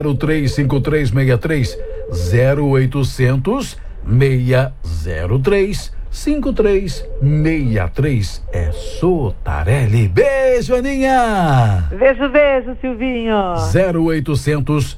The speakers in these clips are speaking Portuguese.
035363 0800 603 5363 é Sotarelli. Beijo, Aninha. Beijo, Silvinho. 0800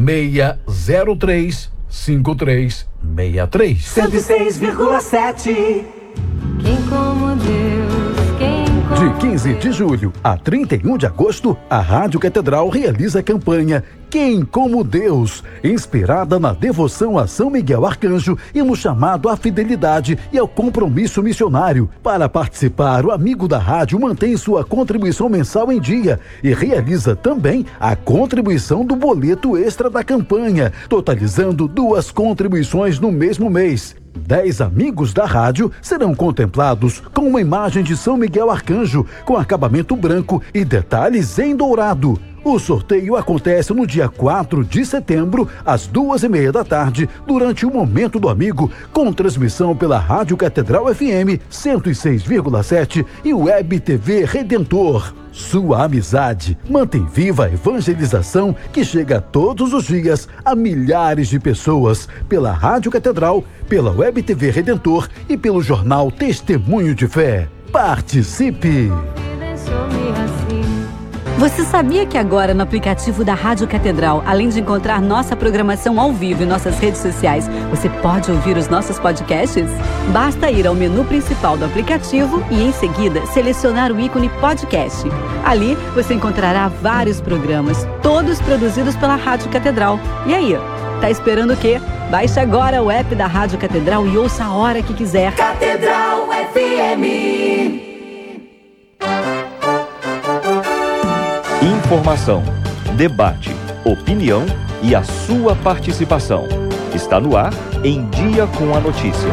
603 5363 106,7. Quem como Deus, quem como De 15 de julho a 31 de agosto, a Rádio Catedral realiza a campanha Quem como Deus, inspirada na devoção a São Miguel Arcanjo e no chamado à fidelidade e ao compromisso missionário. Para participar, o amigo da rádio mantém sua contribuição mensal em dia e realiza também a contribuição do boleto extra da campanha, totalizando 2 contribuições no mesmo mês. 10 amigos da rádio serão contemplados com uma imagem de São Miguel Arcanjo com acabamento branco e detalhes em dourado. O sorteio acontece no dia 4 de setembro, às 2:30 da tarde, durante o Momento do Amigo, com transmissão pela Rádio Catedral FM 106,7 e Web TV Redentor. Sua amizade mantém viva a evangelização que chega todos os dias a milhares de pessoas pela Rádio Catedral, pela Web TV Redentor e pelo jornal Testemunho de Fé. Participe! Você sabia que agora no aplicativo da Rádio Catedral, além de encontrar nossa programação ao vivo em nossas redes sociais, você pode ouvir os nossos podcasts? Basta ir ao menu principal do aplicativo e em seguida selecionar o ícone podcast. Ali você encontrará vários programas, todos produzidos pela Rádio Catedral. E aí, tá esperando o quê? Baixe agora o app da Rádio Catedral e ouça a hora que quiser. Catedral FM. Informação, debate, opinião e a sua participação. Está no ar Em Dia com a Notícia.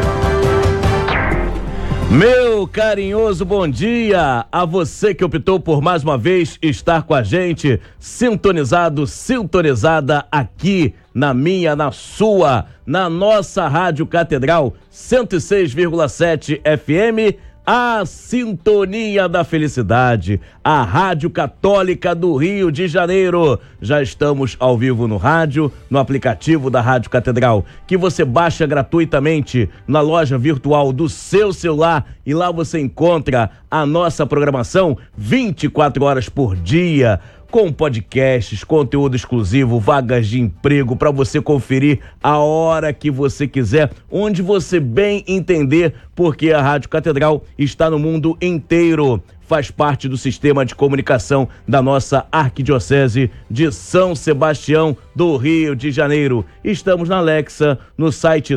Meu carinhoso bom dia a você que optou por mais uma vez estar com a gente, sintonizado, sintonizada aqui na minha, na sua, na nossa Rádio Catedral 106,7 FM, a Sintonia da Felicidade, a Rádio Católica do Rio de Janeiro. Já estamos ao vivo no rádio, no aplicativo da Rádio Catedral, que você baixa gratuitamente na loja virtual do seu celular, e lá você encontra a nossa programação 24 horas por dia, com podcasts, conteúdo exclusivo, vagas de emprego para você conferir a hora que você quiser, onde você bem entender, porque a Rádio Catedral está no mundo inteiro. Faz parte do sistema de comunicação da nossa Arquidiocese de São Sebastião do Rio de Janeiro. Estamos na Alexa, no site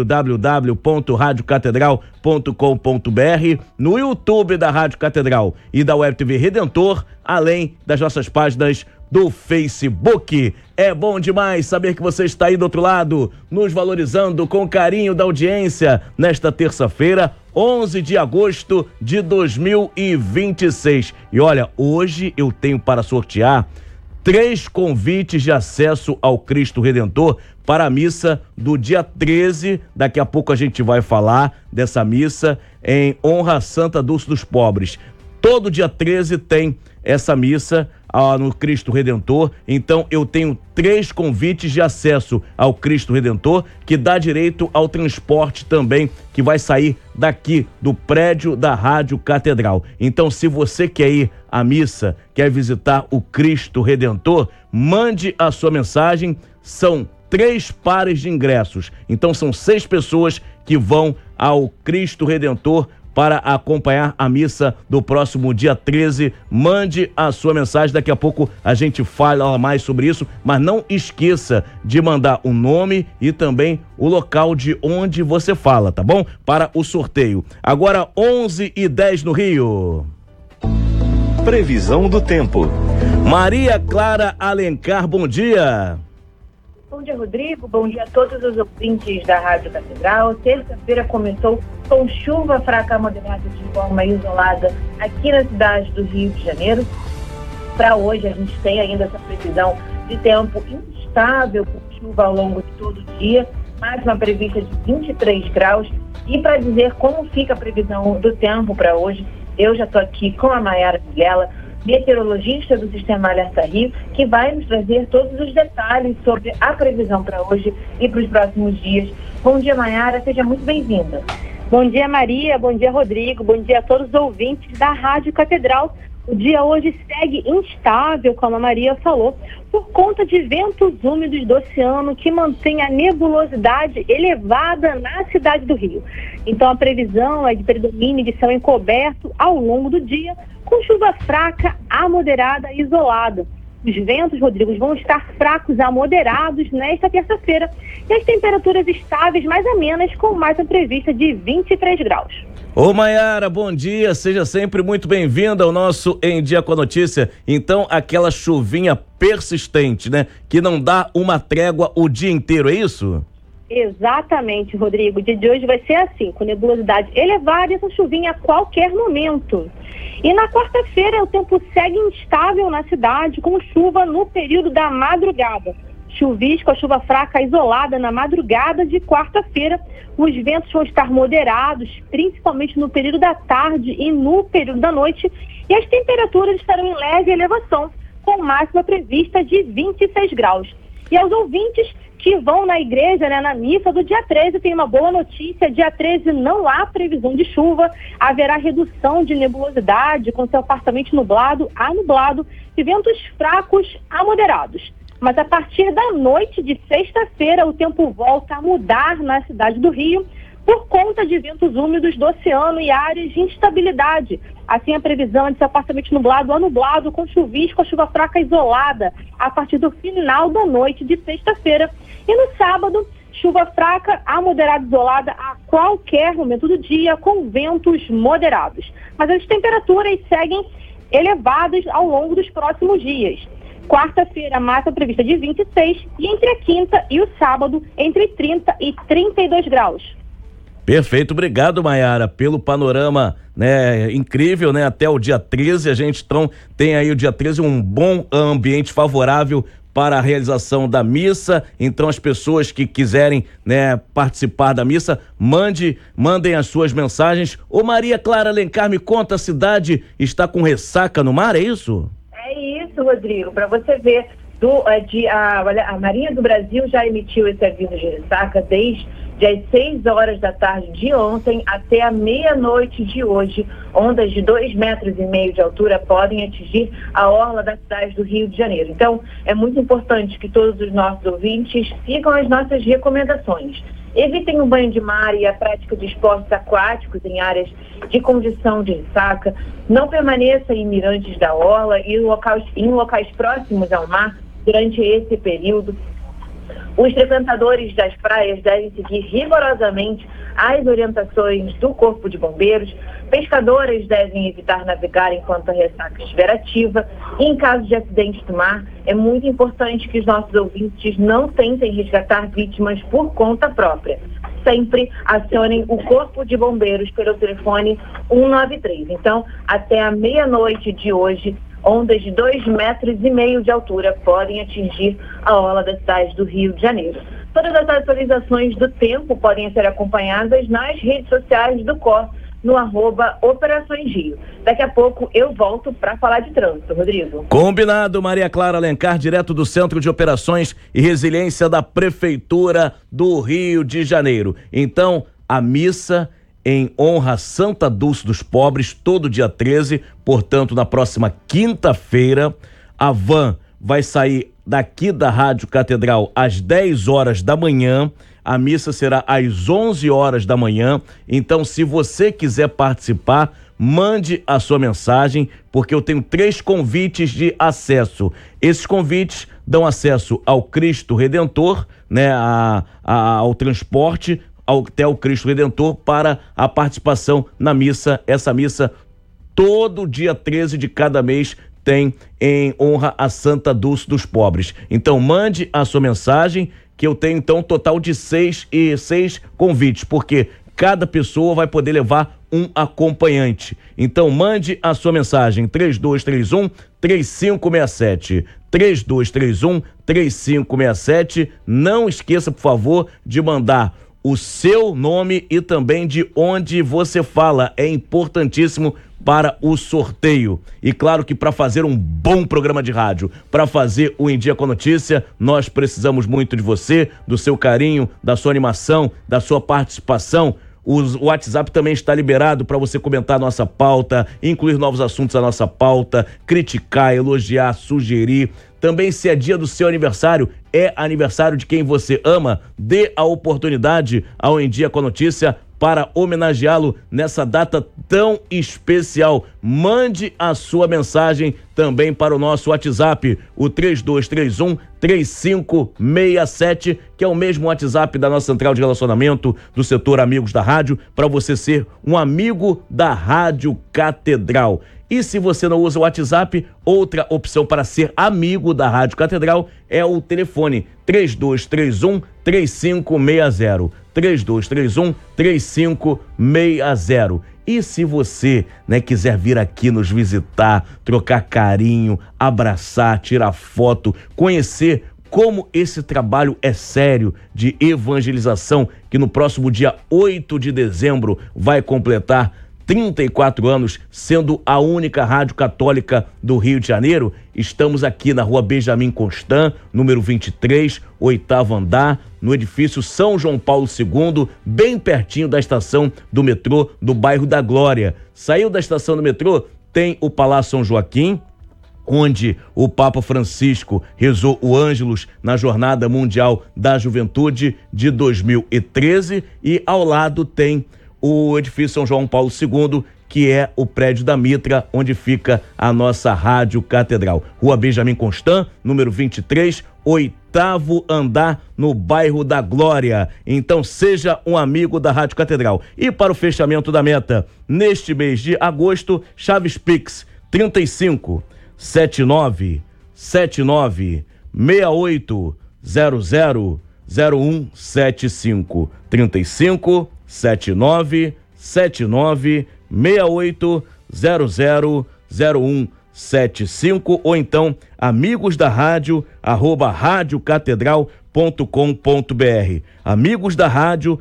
www.radiocatedral.com.br, no YouTube da Rádio Catedral e da Web TV Redentor, além das nossas páginas do Facebook. É bom demais saber que você está aí do outro lado, nos valorizando com carinho da audiência nesta terça-feira, 11 de agosto de 2026. E olha, hoje eu tenho para sortear 3 convites de acesso ao Cristo Redentor para a missa do dia 13. Daqui a pouco a gente vai falar dessa missa em honra à Santa Dulce dos Pobres. Todo dia 13 tem essa missa no Cristo Redentor. Então eu tenho 3 convites de acesso ao Cristo Redentor, que dá direito ao transporte também, que vai sair daqui do prédio da Rádio Catedral. Então, se você quer ir à missa, quer visitar o Cristo Redentor, mande a sua mensagem. São 3 pares de ingressos. Então são 6 pessoas que vão ao Cristo Redentor para acompanhar a missa do próximo dia 13. Mande a sua mensagem, daqui a pouco a gente fala mais sobre isso, mas não esqueça de mandar o nome e também o local de onde você fala, tá bom? Para o sorteio. Agora 11h10 no Rio. Previsão do tempo. Maria Clara Alencar, bom dia. Bom dia, Rodrigo. Bom dia a todos os ouvintes da Rádio Catedral. Terça-feira começou com chuva fraca moderada de forma isolada aqui na cidade do Rio de Janeiro. Para hoje a gente tem ainda essa previsão de tempo instável, com chuva ao longo de todo o dia, máxima prevista de 23 graus. E para dizer como fica a previsão do tempo para hoje, eu já estou aqui com a Maiara Vilela, meteorologista do Sistema Alerta Rio, que vai nos trazer todos os detalhes sobre a previsão para hoje e para os próximos dias. Bom dia, Maiara, seja muito bem-vinda. Bom dia, Maria, bom dia, Rodrigo, bom dia a todos os ouvintes da Rádio Catedral. O dia hoje segue instável, como a Maria falou, por conta de ventos úmidos do oceano que mantém a nebulosidade elevada na cidade do Rio. Então a previsão é de predomínio de céu encoberto ao longo do dia, com chuva fraca a moderada e isolada. Os ventos, Rodrigo, vão estar fracos a moderados nesta terça-feira e as temperaturas estáveis mais amenas, com máxima prevista de 23 graus. Ô Maiara, bom dia, seja sempre muito bem-vinda ao nosso Em Dia com a Notícia. Então, aquela chuvinha persistente, né, que não dá uma trégua o dia inteiro, é isso? Exatamente, Rodrigo. O dia de hoje vai ser assim, com nebulosidade elevada e essa chuvinha a qualquer momento. E na quarta-feira o tempo segue instável na cidade, com chuva no período da madrugada. Chuvisco, a chuva fraca isolada na madrugada de quarta-feira. Os ventos vão estar moderados, principalmente no período da tarde e no período da noite. E as temperaturas estarão em leve elevação, com máxima prevista de 26 graus. E aos ouvintes que vão na igreja, né, na missa do dia 13, tem uma boa notícia. Dia 13 não há previsão de chuva, haverá redução de nebulosidade, com céu parcialmente nublado a nublado e ventos fracos a moderados. Mas a partir da noite de sexta-feira, o tempo volta a mudar na cidade do Rio por conta de ventos úmidos do oceano e áreas de instabilidade. Assim, a previsão é de céu parcialmente nublado a nublado, com chuvisco, a chuva fraca isolada a partir do final da noite de sexta-feira. E no sábado, chuva fraca a moderada isolada a qualquer momento do dia, com ventos moderados. Mas as temperaturas seguem elevadas ao longo dos próximos dias. Quarta-feira, máxima prevista de 26 e entre a quinta e o sábado, entre 30 e 32 graus. Perfeito, obrigado, Maiara, pelo panorama, né, incrível, né, até o dia 13, a gente então tem aí o dia 13 um bom ambiente favorável para a realização da missa. Então as pessoas que quiserem, né, participar da missa, mandem as suas mensagens. Ô Maria Clara Alencar, me conta, a cidade está com ressaca no mar, é isso? É isso, Rodrigo, para você ver, a Marinha do Brasil já emitiu esse aviso de ressaca desde as 6 horas da tarde de ontem até a meia-noite de hoje. Ondas de 2,5 metros de altura podem atingir a orla da cidade do Rio de Janeiro. Então, é muito importante que todos os nossos ouvintes sigam as nossas recomendações. Evitem o banho de mar e a prática de esportes aquáticos em áreas de condição de ressaca. Não permaneça em mirantes da orla e em locais próximos ao mar durante esse período. Os frequentadores das praias devem seguir rigorosamente as orientações do Corpo de Bombeiros. Pescadoras devem evitar navegar enquanto a ressaca estiver ativa. E em caso de acidente do mar, é muito importante que os nossos ouvintes não tentem resgatar vítimas por conta própria. Sempre acionem o Corpo de Bombeiros pelo telefone 193. Então, até a meia-noite de hoje, ondas de 2,5 metros de altura podem atingir a orla da cidade do Rio de Janeiro. Todas as atualizações do tempo podem ser acompanhadas nas redes sociais do COR, no @Operações Rio. Daqui a pouco eu volto para falar de trânsito, Rodrigo. Combinado, Maria Clara Alencar, direto do Centro de Operações e Resiliência da Prefeitura do Rio de Janeiro. Então, a missa em honra a Santa Dulce dos Pobres, todo dia 13, portanto, na próxima quinta-feira, a van vai sair daqui da Rádio Catedral às 10 horas da manhã, a missa será às 11 horas da manhã. Então, se você quiser participar, mande a sua mensagem, porque eu tenho 3 convites de acesso. Esses convites dão acesso ao Cristo Redentor, né, ao transporte até o Cristo Redentor para a participação na missa. Essa missa, todo dia 13 de cada mês, tem em honra a Santa Dulce dos Pobres. Então, mande a sua mensagem, que eu tenho então um total de 6 convites, porque cada pessoa vai poder levar um acompanhante. Então, mande a sua mensagem, 3231-3567. 3231-3567. Não esqueça, por favor, de mandar o seu nome e também de onde você fala. É importantíssimo para o sorteio. E claro que para fazer um bom programa de rádio, para fazer o Em Dia com a Notícia, nós precisamos muito de você, do seu carinho, da sua animação, da sua participação. O WhatsApp também está liberado para você comentar a nossa pauta, incluir novos assuntos à nossa pauta, criticar, elogiar, sugerir. Também, se é dia do seu aniversário, é aniversário de quem você ama, dê a oportunidade ao Em Dia com a Notícia para homenageá-lo nessa data tão especial. Mande a sua mensagem também para o nosso WhatsApp, o 3231-3567, que é o mesmo WhatsApp da nossa central de relacionamento do setor Amigos da Rádio, para você ser um amigo da Rádio Catedral. E se você não usa o WhatsApp, outra opção para ser amigo da Rádio Catedral é o telefone 3231-3560. 3231-3560. E se você, quiser vir aqui nos visitar, trocar carinho, abraçar, tirar foto, conhecer como esse trabalho é sério de evangelização, que no próximo dia 8 de dezembro vai completar 34 anos, sendo a única rádio católica do Rio de Janeiro, estamos aqui na rua Benjamin Constant, número 23, 8º andar, no edifício São João Paulo II, bem pertinho da estação do metrô do bairro da Glória. Saiu da estação do metrô, tem o Palácio São Joaquim, onde o Papa Francisco rezou o Ângelus na Jornada Mundial da Juventude de 2013, e ao lado tem o edifício São João Paulo II, que é o prédio da Mitra, onde fica a nossa Rádio Catedral. Rua Benjamin Constant, número 23, 8º andar, no bairro da Glória. Então seja um amigo da Rádio Catedral. E para o fechamento da meta, neste mês de agosto, Chaves Pix 35 79 79 68 00 0175 35 79 79 68 00 0175, ou então amigos da rádio @radiocatedral.com.br, amigos da rádio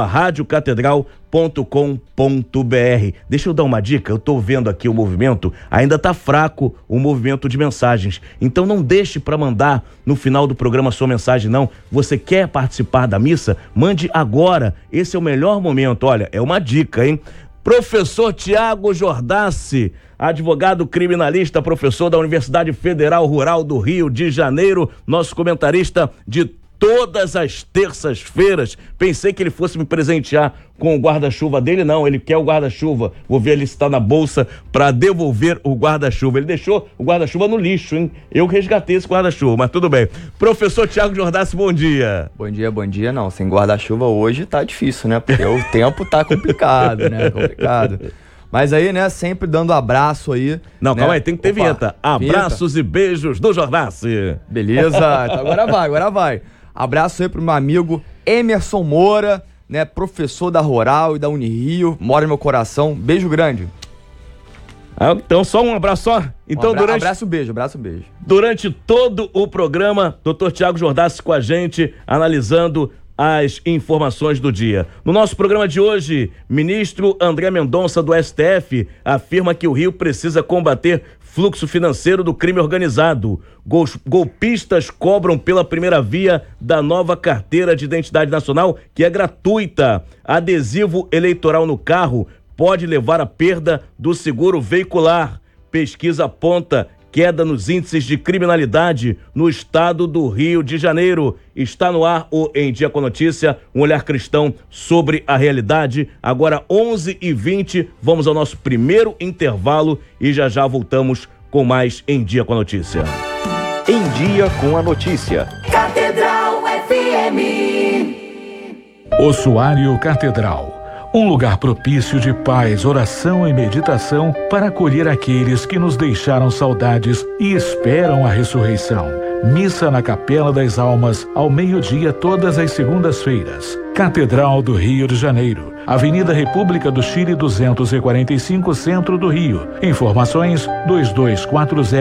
@radiocatedral.com.br. Deixa eu dar uma dica, eu tô vendo aqui o movimento, ainda tá fraco o movimento de mensagens, então não deixe para mandar no final do programa sua mensagem não. Você quer participar da missa? Mande agora, esse é o melhor momento. Olha, é uma dica, hein? Professor Tiago Jordassi, advogado criminalista, professor da Universidade Federal Rural do Rio de Janeiro, nosso comentarista de todas as terças-feiras. Pensei que ele fosse me presentear com o guarda-chuva dele, não, ele quer o guarda-chuva. Vou ver ele se está na bolsa para devolver o guarda-chuva. Ele deixou o guarda-chuva no lixo, hein? Eu resgatei esse guarda-chuva, mas tudo bem. Professor Tiago Jordassi, bom dia. Bom dia, bom dia. Não, sem guarda-chuva hoje tá difícil, né? Porque o tempo tá complicado, né? Complicado. Mas aí, sempre dando abraço aí. Não, calma aí, tem que ter vinheta. Abraços vinheta. E beijos do Jordassi. Beleza, então agora vai. Abraço aí pro meu amigo Emerson Moura, professor da Rural e da Unirio, mora no meu coração. Beijo grande. Então só um abraço só. Então, abraço, beijo. Durante todo o programa, Dr. Tiago Jordassi com a gente, analisando as informações do dia. No nosso programa de hoje, ministro André Mendonça do STF afirma que o Rio precisa combater fluxo financeiro do crime organizado. Golpistas cobram pela primeira via da nova carteira de identidade nacional, que é gratuita. Adesivo eleitoral no carro pode levar à perda do seguro veicular. Pesquisa aponta queda nos índices de criminalidade no estado do Rio de Janeiro. Está no ar o Em Dia com a Notícia, um olhar cristão sobre a realidade. Agora 11h20, vamos ao nosso primeiro intervalo e já voltamos com mais Em Dia com a Notícia. Em Dia com a Notícia. Catedral FM. Ossuário Catedral. Um lugar propício de paz, oração e meditação para acolher aqueles que nos deixaram saudades e esperam a ressurreição. Missa na Capela das Almas, ao meio-dia, todas as segundas-feiras. Catedral do Rio de Janeiro, Avenida República do Chile 245, Centro do Rio. Informações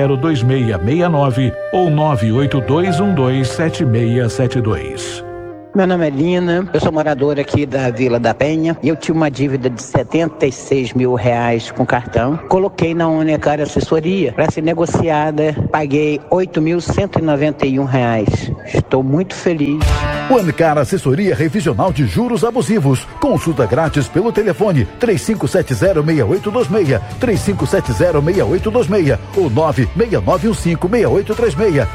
22402669 ou 982127672. Meu nome é Lina, eu sou moradora aqui da Vila da Penha. Eu tinha uma dívida de R$76 mil com cartão. Coloquei na Unicar Assessoria para ser negociada. Paguei R$8.191. Estou muito feliz. Unicar Assessoria Revisional de Juros Abusivos. Consulta grátis pelo telefone 3570-6826, 3570-6826 ou 96915-6836,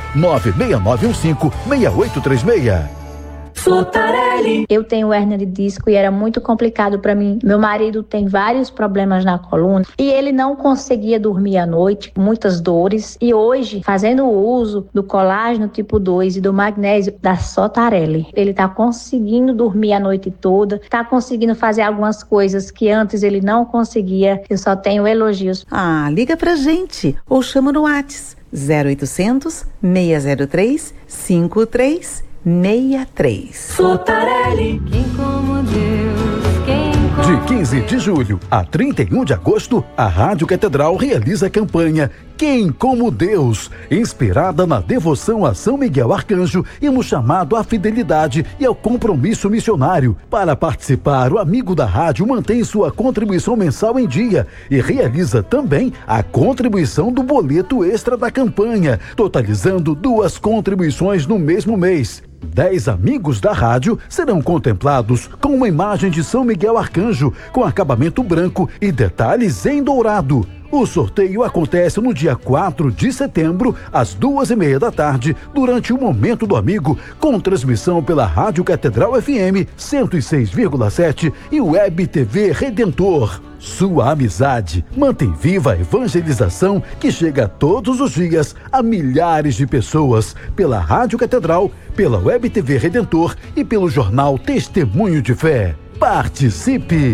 96915-6836. Sotarelli. Eu tenho hérnia de disco e era muito complicado para mim. Meu marido tem vários problemas na coluna e ele não conseguia dormir à noite, muitas dores. E hoje, fazendo o uso do colágeno tipo 2 e do magnésio da Sotarelli, ele tá conseguindo dormir a noite toda, tá conseguindo fazer algumas coisas que antes ele não conseguia. Eu só tenho elogios. Liga pra gente ou chama no WhatsApp 0800 603 5363. Sotarelli. Quem como Deus, quem como De 15 de julho a 31 de agosto, a Rádio Catedral realiza a campanha Quem como Deus, inspirada na devoção a São Miguel Arcanjo e no chamado à fidelidade e ao compromisso missionário. Para participar, o amigo da rádio mantém sua contribuição mensal em dia e realiza também a contribuição do boleto extra da campanha, totalizando 2 contribuições no mesmo mês. 10 amigos da rádio serão contemplados com uma imagem de São Miguel Arcanjo com acabamento branco e detalhes em dourado. O sorteio acontece no dia 4 de setembro, às 2:30 da tarde, durante o Momento do Amigo, com transmissão pela Rádio Catedral FM 106,7 e Web TV Redentor. Sua amizade mantém viva a evangelização que chega todos os dias a milhares de pessoas pela Rádio Catedral, pela Web TV Redentor e pelo jornal Testemunho de Fé. Participe!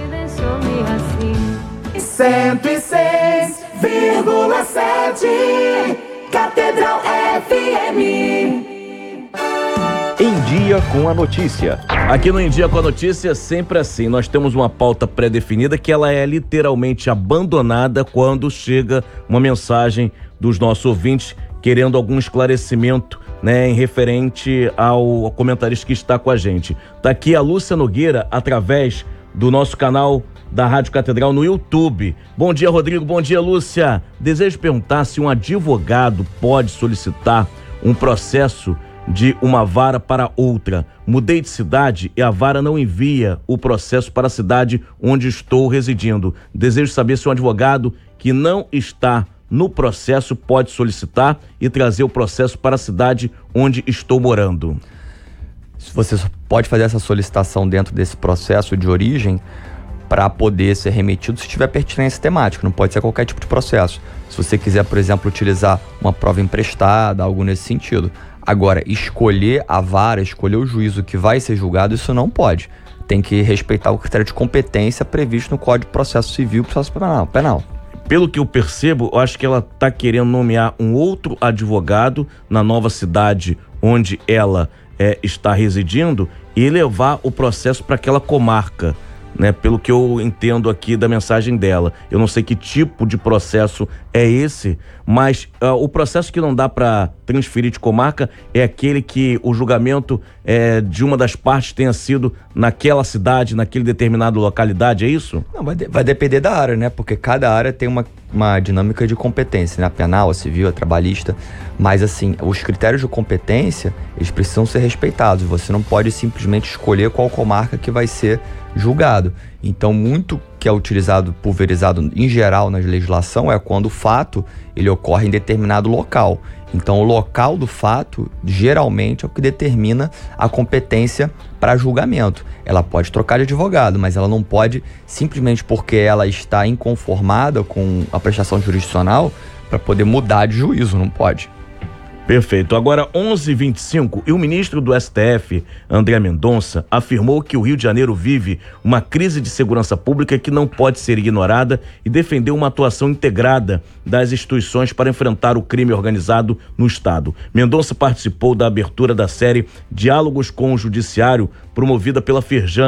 106,7 Catedral FM. Em Dia com a Notícia. Aqui no Em Dia com a Notícia é sempre assim, nós temos uma pauta pré-definida que ela é literalmente abandonada quando chega uma mensagem dos nossos ouvintes querendo algum esclarecimento, né, em referente ao comentarista que está com a gente. Tá aqui a Lúcia Nogueira, através do nosso canal da Rádio Catedral no YouTube. Bom dia, Rodrigo. Bom dia, Lúcia. Desejo perguntar se um advogado pode solicitar um processo de uma vara para outra. Mudei de cidade e a vara não envia o processo para a cidade onde estou residindo. Desejo saber se um advogado que não está no processo pode solicitar e trazer o processo para a cidade onde estou morando. Você pode fazer essa solicitação dentro desse processo de origem para poder ser remetido se tiver pertinência temática, não pode ser qualquer tipo de processo. Se você quiser, por exemplo, utilizar uma prova emprestada, algo nesse sentido. Agora, escolher a vara, escolher o juízo que vai ser julgado, isso não pode. Tem que respeitar o critério de competência previsto no Código de Processo Civil e Processo Penal. Pelo que eu percebo, eu acho que ela está querendo nomear um outro advogado na nova cidade onde ela está residindo e levar o processo para aquela comarca, né? Pelo que eu entendo aqui da mensagem dela. Eu não sei que tipo de processo é esse, mas o processo que não dá para transferir de comarca é aquele que o julgamento de uma das partes tenha sido naquela cidade, naquele determinada localidade, é isso? Não, vai depender da área, né? Porque cada área tem uma dinâmica de competência, né? A penal, a civil, a trabalhista. Mas, assim, os critérios de competência, eles precisam ser respeitados. Você não pode simplesmente escolher qual comarca que vai ser julgado. Então, muito que é utilizado, pulverizado em geral na legislação é quando o fato ele ocorre em determinado local. Então, o local do fato geralmente é o que determina a competência para julgamento. Ela pode trocar de advogado, mas ela não pode, simplesmente porque ela está inconformada com a prestação jurisdicional, para poder mudar de juízo, não pode. Perfeito. Agora 11h25 e o ministro do STF, André Mendonça, afirmou que o Rio de Janeiro vive uma crise de segurança pública que não pode ser ignorada e defendeu uma atuação integrada das instituições para enfrentar o crime organizado no estado. Mendonça participou da abertura da série Diálogos com o Judiciário, promovida pela Firjan,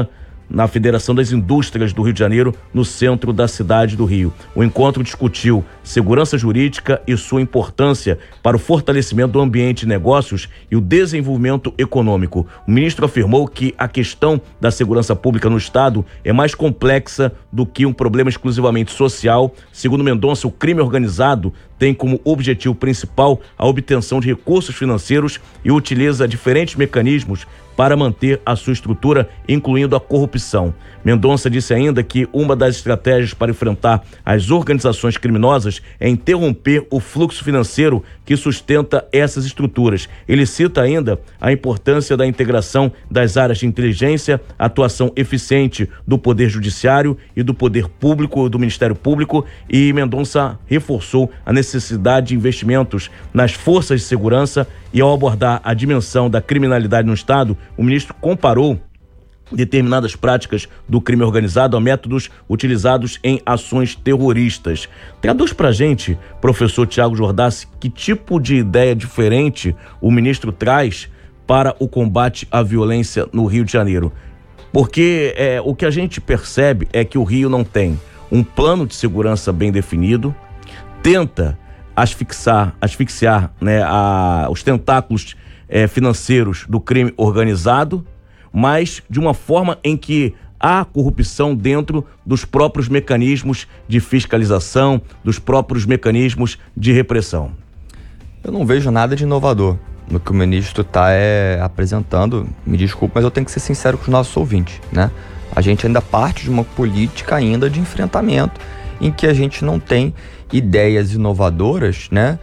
na Federação das Indústrias do Rio de Janeiro, no centro da cidade do Rio. O encontro discutiu segurança jurídica e sua importância para o fortalecimento do ambiente de negócios e o desenvolvimento econômico. O ministro afirmou que a questão da segurança pública no Estado é mais complexa do que um problema exclusivamente social. Segundo Mendonça, o crime organizado tem como objetivo principal a obtenção de recursos financeiros e utiliza diferentes mecanismos para manter a sua estrutura, incluindo a corrupção. Mendonça disse ainda que uma das estratégias para enfrentar as organizações criminosas é interromper o fluxo financeiro que sustenta essas estruturas. Ele cita ainda a importância da integração das áreas de inteligência, atuação eficiente do Poder Judiciário e do Poder Público, do Ministério Público, e Mendonça reforçou a necessidade de investimentos nas forças de segurança. E ao abordar a dimensão da criminalidade no Estado, o ministro comparou determinadas práticas do crime organizado a métodos utilizados em ações terroristas. Traduz pra gente, professor Tiago Jordassi, que tipo de ideia diferente o ministro traz para o combate à violência no Rio de Janeiro? Porque o que a gente percebe é que o Rio não tem um plano de segurança bem definido, tenta asfixiar né, os tentáculos financeiros do crime organizado, mas de uma forma em que há corrupção dentro dos próprios mecanismos de fiscalização, dos próprios mecanismos de repressão. Eu não vejo nada de inovador no que o ministro está apresentando. Me desculpe, mas eu tenho que ser sincero com os nossos ouvintes, né? A gente ainda parte de uma política ainda de enfrentamento em que a gente não tem ideias inovadoras, né,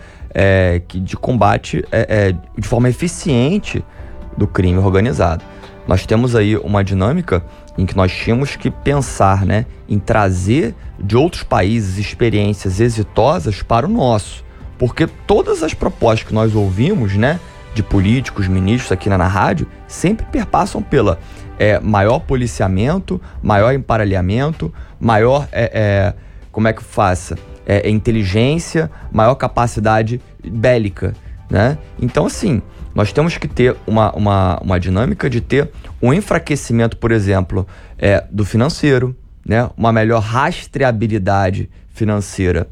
de combate de forma eficiente do crime organizado. Nós temos aí uma dinâmica em que nós tínhamos que pensar, né, em trazer de outros países experiências exitosas para o nosso, porque todas as propostas que nós ouvimos, né, de políticos, ministros aqui na rádio, sempre perpassam pela maior policiamento, maior emparelhamento, maior inteligência, maior capacidade bélica, né? Então, assim, nós temos que ter uma dinâmica de ter um enfraquecimento, por exemplo, do financeiro, né? Uma melhor rastreabilidade financeira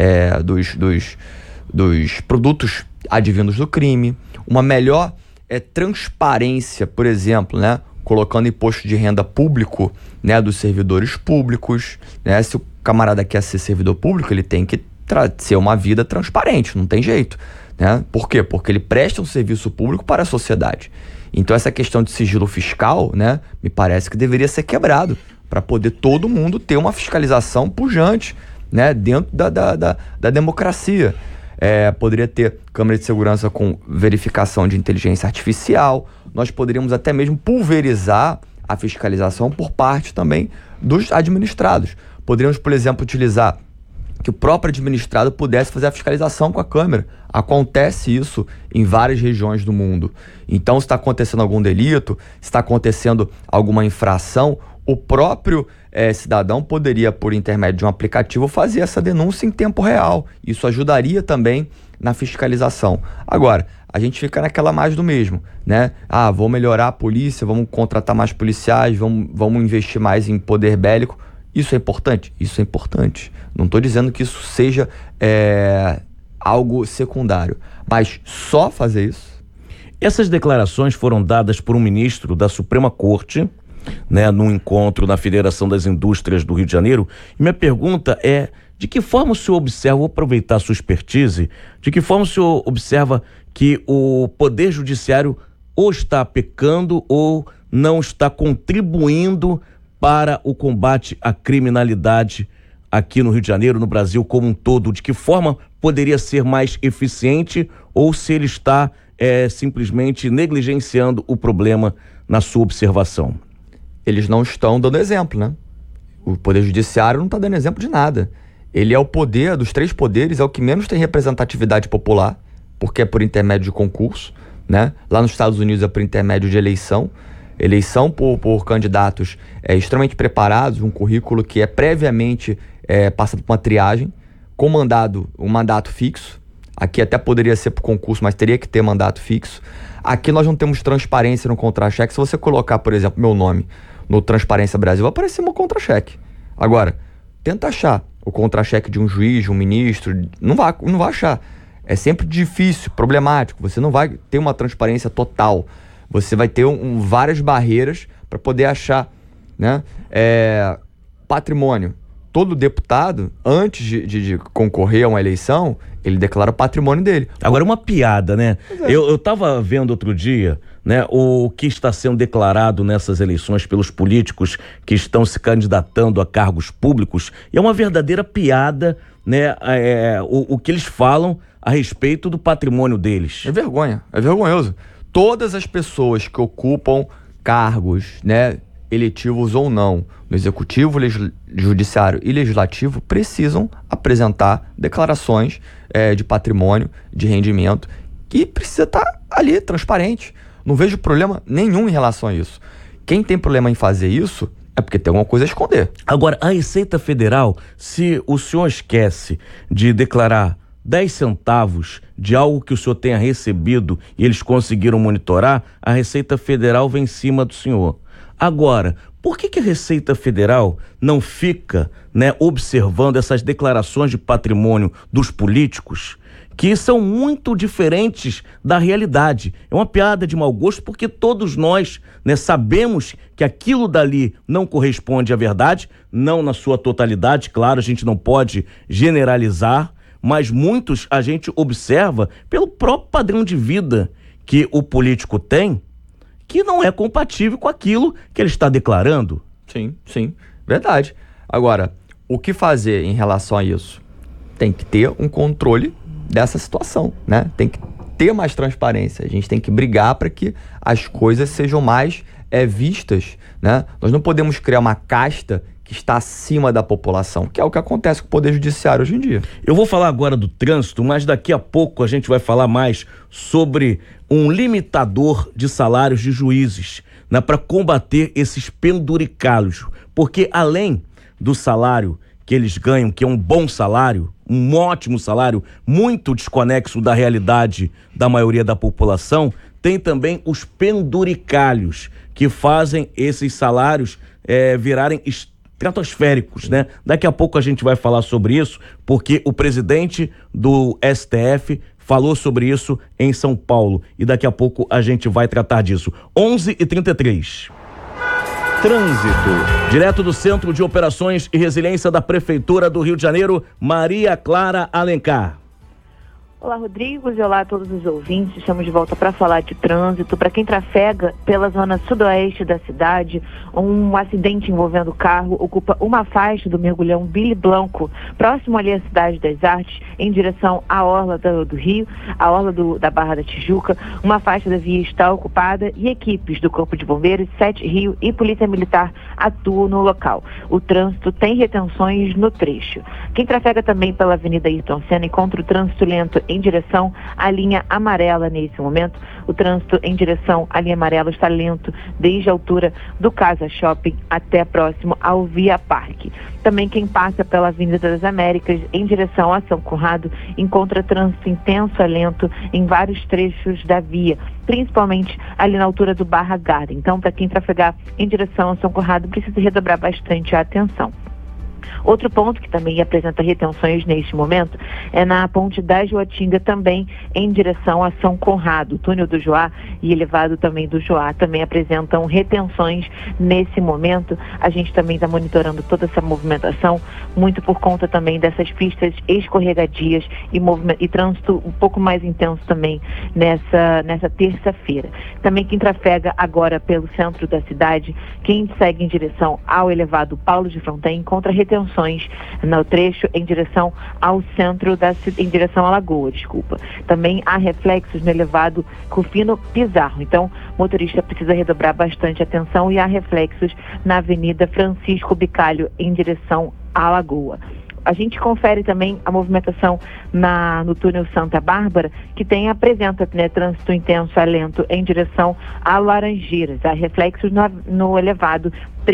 dos produtos advindos do crime, uma melhor transparência, por exemplo, né? Colocando imposto de renda público, né, dos servidores públicos, né? Se o camarada quer ser servidor público, ele tem que ser uma vida transparente, não tem jeito, né? Por quê? Porque ele presta um serviço público para a sociedade. Então essa questão de sigilo fiscal, né, me parece que deveria ser quebrado para poder todo mundo ter uma fiscalização pujante, né, dentro da democracia. Poderia ter câmera de segurança com verificação de inteligência artificial. Nós poderíamos até mesmo pulverizar a fiscalização por parte também dos administrados. Poderíamos, por exemplo, utilizar que o próprio administrado pudesse fazer a fiscalização com a câmera. Acontece isso em várias regiões do mundo. Então, se está acontecendo algum delito, se está acontecendo alguma infração, o próprio cidadão poderia, por intermédio de um aplicativo, fazer essa denúncia em tempo real. Isso ajudaria também na fiscalização. Agora, a gente fica naquela mais do mesmo, né? Vou melhorar a polícia, vamos contratar mais policiais, vamos investir mais em poder bélico. Isso é importante? Isso é importante. Não estou dizendo que isso seja algo secundário, mas só fazer isso. Essas declarações foram dadas por um ministro da Suprema Corte, né, num encontro na Federação das Indústrias do Rio de Janeiro. E minha pergunta é: de que forma o senhor observa, vou aproveitar a sua expertise, de que forma o senhor observa que o Poder Judiciário ou está pecando ou não está contribuindo para o combate à criminalidade aqui no Rio de Janeiro, no Brasil como um todo? De que forma poderia ser mais eficiente, ou se ele está simplesmente negligenciando o problema na sua observação? Eles não estão dando exemplo, né? O Poder Judiciário não está dando exemplo de nada. Ele é o poder, dos três poderes, é o que menos tem representatividade popular, porque é por intermédio de concurso, né? Lá nos Estados Unidos é por intermédio de eleição por candidatos extremamente preparados, um currículo que é previamente passado por uma triagem, com um mandato fixo. Aqui até poderia ser por concurso, mas teria que ter mandato fixo. Aqui nós não temos transparência no contra-cheque. Se você colocar, por exemplo, meu nome no Transparência Brasil, vai aparecer um contra-cheque. Agora, tenta achar o contra-cheque de um juiz, de um ministro, não vai achar. É sempre difícil, problemático, você não vai ter uma transparência total. Você vai ter várias barreiras para poder achar, né? Patrimônio. Todo deputado, antes de concorrer a uma eleição, ele declara o patrimônio dele. Agora, uma piada, né? Eu estava vendo outro dia, né, o que está sendo declarado nessas eleições pelos políticos que estão se candidatando a cargos públicos, e é uma verdadeira piada, né? O que eles falam a respeito do patrimônio deles. É vergonha, é vergonhoso. Todas as pessoas que ocupam cargos, né, eletivos ou não, no executivo, judiciário e legislativo, precisam apresentar declarações de patrimônio, de rendimento, que precisa estar ali, transparente. Não vejo problema nenhum em relação a isso. Quem tem problema em fazer isso é porque tem alguma coisa a esconder. Agora, a Receita Federal, se o senhor esquece de declarar 10 centavos de algo que o senhor tenha recebido e eles conseguiram monitorar, a Receita Federal vem em cima do senhor. Agora, por que a Receita Federal não fica, né, observando essas declarações de patrimônio dos políticos, que são muito diferentes da realidade? É uma piada de mau gosto, porque todos nós, né, sabemos que aquilo dali não corresponde à verdade, não na sua totalidade, claro, a gente não pode generalizar, mas muitos a gente observa pelo próprio padrão de vida que o político tem, que não é compatível com aquilo que ele está declarando. Sim, verdade. Agora, o que fazer em relação a isso? Tem que ter um controle dessa situação, né? Tem que ter mais transparência. A gente tem que brigar para que as coisas sejam mais vistas, né? Nós não podemos criar uma casta que está acima da população, que é o que acontece com o Poder Judiciário hoje em dia. Eu vou falar agora do trânsito, mas daqui a pouco a gente vai falar mais sobre um limitador de salários de juízes, né, para combater esses penduricalhos, porque além do salário que eles ganham, que é um bom salário, um ótimo salário, muito desconexo da realidade da maioria da população, tem também os penduricalhos, que fazem esses salários virarem estratosféricos, né? Daqui a pouco a gente vai falar sobre isso, porque o presidente do STF falou sobre isso em São Paulo, e daqui a pouco a gente vai tratar disso. 11h33. Trânsito. Direto do Centro de Operações e Resiliência da Prefeitura do Rio de Janeiro, Maria Clara Alencar. Olá, Rodrigo, e olá a todos os ouvintes. Estamos de volta para falar de trânsito. Para quem trafega pela zona sudoeste da cidade, um acidente envolvendo carro ocupa uma faixa do mergulhão Billy Blanco, próximo ali à Cidade das Artes, em direção à orla do Rio, à orla da Barra da Tijuca. Uma faixa da via está ocupada e equipes do Corpo de Bombeiros, 7 Rio e Polícia Militar atuam no local. O trânsito tem retenções no trecho. Quem trafega também pela Avenida Ayrton Senna encontra o trânsito lento em direção à linha amarela nesse momento. O trânsito em direção à linha amarela está lento desde a altura do Casa Shopping até próximo ao Via Parque. Também quem passa pela Avenida das Américas em direção a São Conrado encontra trânsito intenso a lento em vários trechos da via, principalmente ali na altura do Barra Garden. Então, para quem trafegar em direção a São Conrado, precisa redobrar bastante a atenção. Outro ponto que também apresenta retenções neste momento é na ponte da Joatinga, também em direção a São Conrado. O túnel do Joá e elevado também do Joá também apresentam retenções nesse momento. A gente também está monitorando toda essa movimentação, muito por conta também dessas pistas escorregadias e trânsito um pouco mais intenso também nessa terça-feira. Também quem trafega agora pelo centro da cidade, quem segue em direção ao elevado Paulo de Fronten, encontra retenções no trecho em direção ao centro em direção à Lagoa, Também há reflexos no elevado Rufino Pizarro. Então, o motorista precisa redobrar bastante atenção, e há reflexos na Avenida Francisco Bicalho em direção à Lagoa. A gente confere também a movimentação no túnel Santa Bárbara, que apresenta trânsito intenso a lento em direção a Laranjeiras. Há reflexos no elevado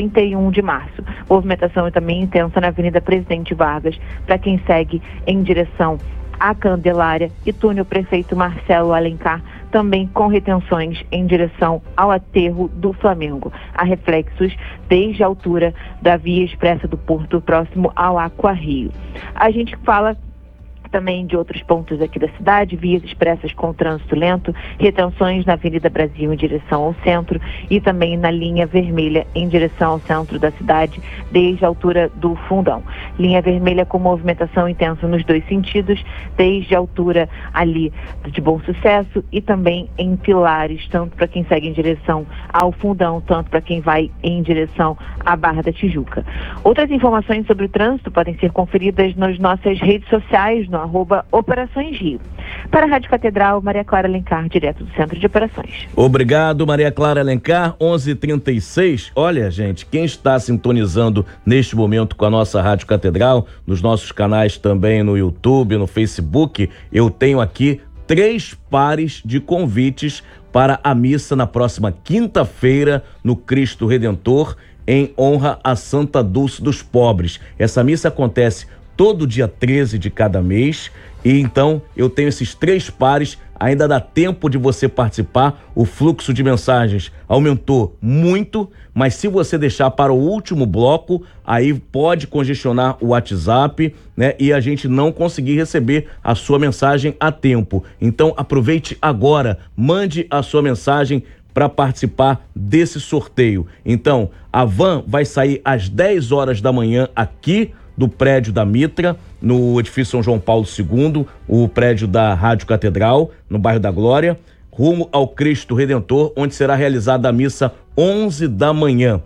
31 de março. Movimentação também intensa na Avenida Presidente Vargas, para quem segue em direção à Candelária e túnel Prefeito Marcelo Alencar, também com retenções em direção ao aterro do Flamengo. Há reflexos desde a altura da via expressa do Porto, próximo ao Aqua Rio. A gente fala também de outros pontos aqui da cidade, vias expressas com trânsito lento, retenções na Avenida Brasil em direção ao centro e também na linha vermelha em direção ao centro da cidade, desde a altura do Fundão. Linha vermelha com movimentação intensa nos dois sentidos, desde a altura ali de Bom Sucesso e também em Pilares, tanto para quem segue em direção ao Fundão, tanto para quem vai em direção à Barra da Tijuca. Outras informações sobre o trânsito podem ser conferidas nas nossas redes sociais, no @OperaçõesRio. Para a Rádio Catedral, Maria Clara Alencar, direto do Centro de Operações. Obrigado, Maria Clara Alencar, 11h36. Olha, gente, quem está sintonizando neste momento com a nossa Rádio Catedral, nos nossos canais também no YouTube, no Facebook, eu tenho aqui 3 pares de convites para a missa na próxima quinta-feira no Cristo Redentor, em honra a Santa Dulce dos Pobres. Essa missa acontece todo dia 13 de cada mês, e então eu tenho esses 3 pares, ainda dá tempo de você participar. O fluxo de mensagens aumentou muito, mas se você deixar para o último bloco, aí pode congestionar o WhatsApp, né? E a gente não conseguir receber a sua mensagem a tempo. Então aproveite agora, mande a sua mensagem para participar desse sorteio. Então, a van vai sair às 10 horas da manhã aqui do prédio da Mitra, no edifício São João Paulo II, o prédio da Rádio Catedral, no bairro da Glória, rumo ao Cristo Redentor, onde será realizada a missa 11 da manhã.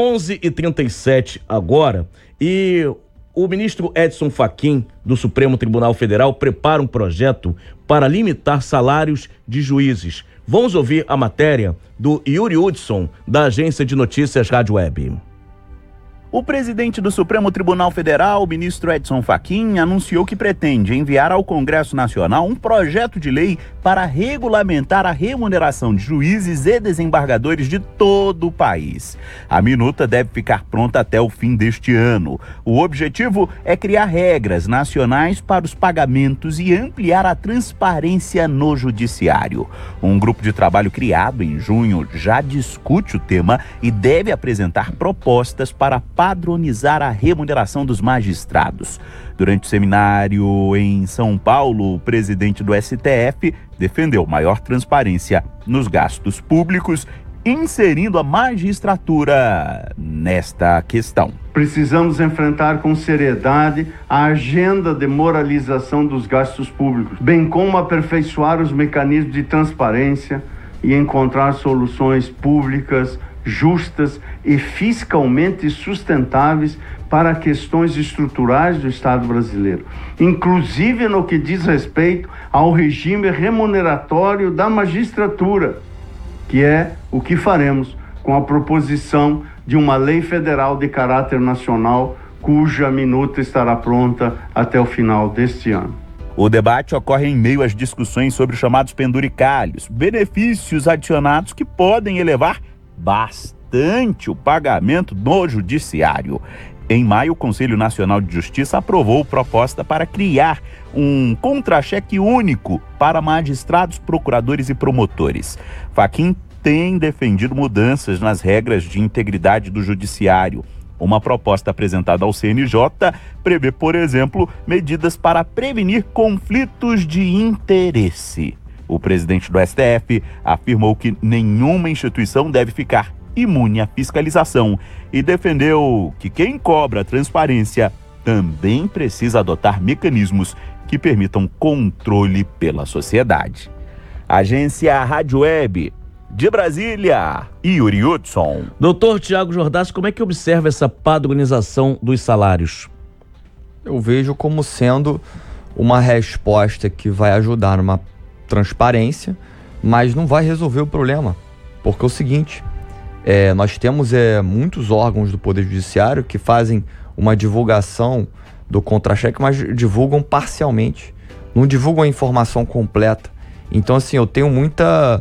11h37 agora, e o ministro Edson Fachin, do Supremo Tribunal Federal, prepara um projeto para limitar salários de juízes. Vamos ouvir a matéria do Yuri Hudson, da Agência de Notícias Rádio Web. O presidente do Supremo Tribunal Federal, o ministro Edson Fachin, anunciou que pretende enviar ao Congresso Nacional um projeto de lei para regulamentar a remuneração de juízes e desembargadores de todo o país. A minuta deve ficar pronta até o fim deste ano. O objetivo é criar regras nacionais para os pagamentos e ampliar a transparência no judiciário. Um grupo de trabalho criado em junho já discute o tema e deve apresentar propostas para padronizar a remuneração dos magistrados. Durante o seminário em São Paulo, o presidente do STF defendeu maior transparência nos gastos públicos, inserindo a magistratura nesta questão. Precisamos enfrentar com seriedade a agenda de moralização dos gastos públicos, bem como aperfeiçoar os mecanismos de transparência e encontrar soluções públicas, justas e fiscalmente sustentáveis para questões estruturais do Estado brasileiro, inclusive no que diz respeito ao regime remuneratório da magistratura, que é o que faremos com a proposição de uma lei federal de caráter nacional, cuja minuta estará pronta até o final deste ano. O debate ocorre em meio às discussões sobre os chamados penduricalhos, benefícios adicionados que podem elevar bastante o pagamento no judiciário. Em maio, o Conselho Nacional de Justiça aprovou proposta para criar um contra-cheque único para magistrados, procuradores e promotores. Fachin tem defendido mudanças nas regras de integridade do judiciário. Uma proposta apresentada ao CNJ prevê, por exemplo, medidas para prevenir conflitos de interesse. O presidente do STF afirmou que nenhuma instituição deve ficar imune à fiscalização e defendeu que quem cobra transparência também precisa adotar mecanismos que permitam controle pela sociedade. Agência Rádio Web, de Brasília, Yuri Hudson. Doutor Tiago Jordassi, como é que observa essa padronização dos salários? Eu vejo como sendo uma resposta que vai ajudar numa transparência, mas não vai resolver o problema, porque é o seguinte, nós temos muitos órgãos do Poder Judiciário que fazem uma divulgação do contra-cheque, mas divulgam parcialmente, não divulgam a informação completa. Então, assim, eu tenho muita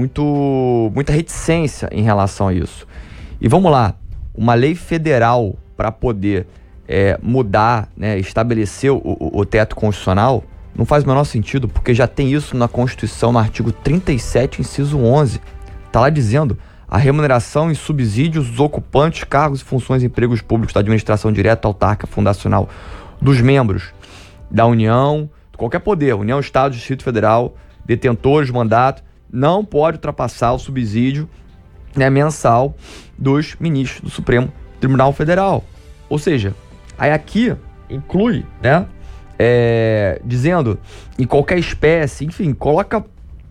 reticência em relação a isso. E vamos lá, uma lei federal para poder mudar, né, estabelecer o teto constitucional, não faz o menor sentido, porque já tem isso na Constituição, no artigo 37, inciso 11. Está lá dizendo: a remuneração e subsídios dos ocupantes, cargos e funções em empregos públicos da administração direta, autárquica, fundacional, dos membros da União, qualquer poder, União, Estado, Distrito Federal, detentores de mandato, não pode ultrapassar o subsídio, né, mensal dos ministros do Supremo Tribunal Federal. Ou seja, aí aqui inclui, né, dizendo em qualquer espécie, enfim, coloca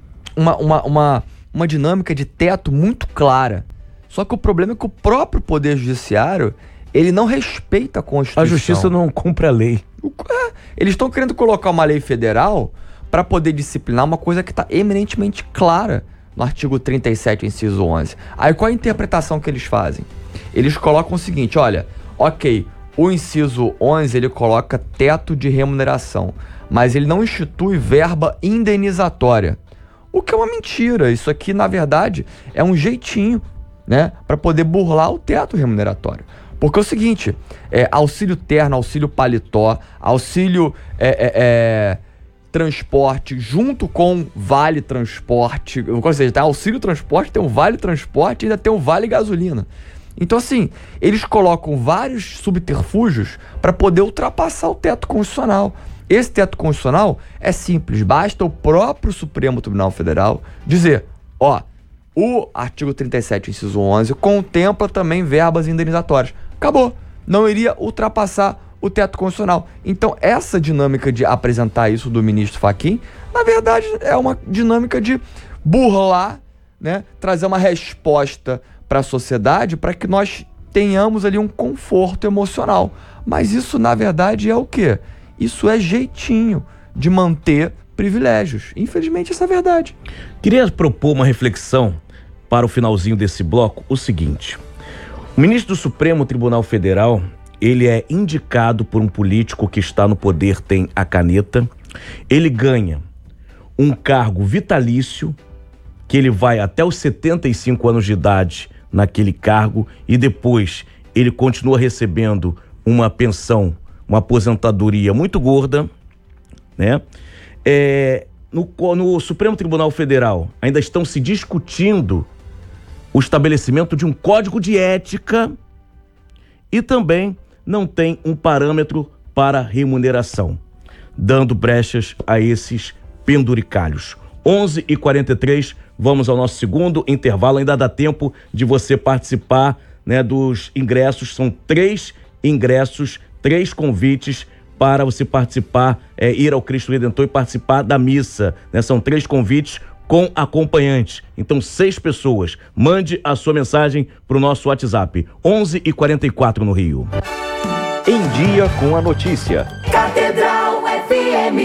uma dinâmica de teto muito clara. Só que o problema é que o próprio Poder Judiciário, ele não respeita a Constituição. A Justiça não cumpre a lei. Eles estão querendo colocar uma lei federal para poder disciplinar uma coisa que está eminentemente clara no artigo 37, inciso 11. Aí qual a interpretação que eles fazem? Eles colocam o seguinte: olha, ok, o inciso 11 ele coloca teto de remuneração, mas ele não institui verba indenizatória. O que é uma mentira. Isso aqui, na verdade, é um jeitinho, né, para poder burlar o teto remuneratório. Porque é o seguinte, auxílio terno, auxílio paletó, auxílio transporte, junto com vale transporte, ou seja, tem auxílio transporte, tem um vale transporte e ainda tem um vale gasolina. Então, assim, eles colocam vários subterfúgios para poder ultrapassar o teto constitucional. Esse teto constitucional é simples, basta o próprio Supremo Tribunal Federal dizer: ó, o artigo 37, inciso 11, contempla também verbas indenizatórias. Acabou. Não iria ultrapassar o teto constitucional. Então, essa dinâmica de apresentar isso do ministro Fachin, na verdade, é uma dinâmica de burlar, né, trazer uma resposta para a sociedade para que nós tenhamos ali um conforto emocional. Mas isso, na verdade, é o quê? Isso é jeitinho de manter privilégios. Infelizmente, essa é a verdade. Queria propor uma reflexão para o finalzinho desse bloco, o seguinte: o ministro do Supremo Tribunal Federal, ele é indicado por um político que está no poder, tem a caneta, ele ganha um cargo vitalício, que ele vai até os 75 anos de idade naquele cargo, e depois ele continua recebendo uma pensão, uma aposentadoria muito gorda, né? No Supremo Tribunal Federal ainda estão se discutindo o estabelecimento de um código de ética e também não tem um parâmetro para remuneração, dando brechas a esses penduricalhos. 11h43, vamos ao nosso segundo intervalo. Ainda dá tempo de você participar, né, dos ingressos. São 3 ingressos, 3 convites para você participar, ir ao Cristo Redentor e participar da missa, né? São 3 convites com acompanhantes. Então, 6 pessoas. Mande a sua mensagem para o nosso WhatsApp. 11h44 no Rio. Em Dia com a Notícia. Catedral FM.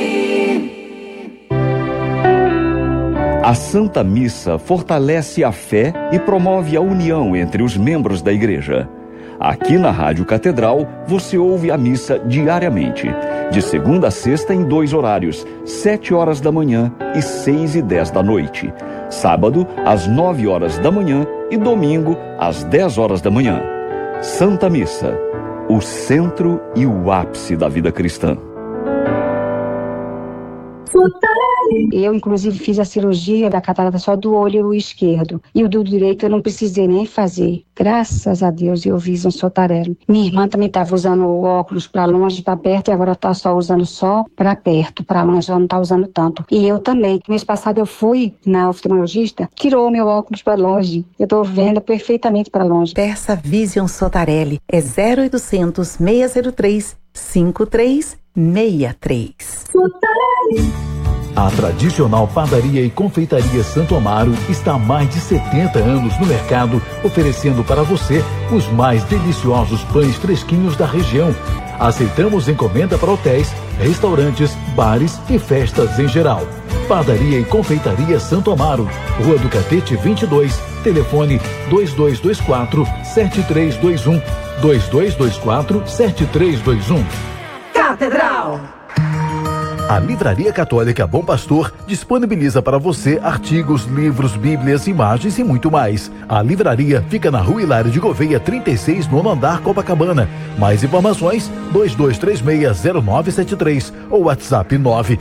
A Santa Missa fortalece a fé e promove a união entre os membros da igreja. Aqui na Rádio Catedral, você ouve a missa diariamente, de segunda a sexta em 2 horários, 7 horas da manhã e 6h10 da noite. Sábado, às 9 horas da manhã e domingo, às 10 horas da manhã. Santa Missa, o centro e o ápice da vida cristã. Eu, inclusive, fiz a cirurgia da catarata só do olho esquerdo. E o do direito eu não precisei nem fazer. Graças a Deus eu fiz um sotarelo. Minha irmã também estava usando o óculos para longe, para perto, e agora está só usando só para perto, para longe, ela não está usando tanto. E eu também. Mês passado eu fui na oftalmologista, tirou meu óculos para longe. Eu estou vendo perfeitamente para longe. Peça Vision Sotarelli. É 0800 603 5363. A tradicional padaria e confeitaria Santo Amaro está há mais de 70 anos no mercado, oferecendo para você os mais deliciosos pães fresquinhos da região. Aceitamos encomenda para hotéis, restaurantes, bares e festas em geral. Padaria e confeitaria Santo Amaro, Rua do Catete 22, telefone 2224-7321, 2224-7321. Catedral. A Livraria Católica Bom Pastor disponibiliza para você artigos, livros, bíblias, imagens e muito mais. A livraria fica na Rua Hilário de Gouveia, 36, nono andar, Copacabana. Mais informações, 22360973 ou WhatsApp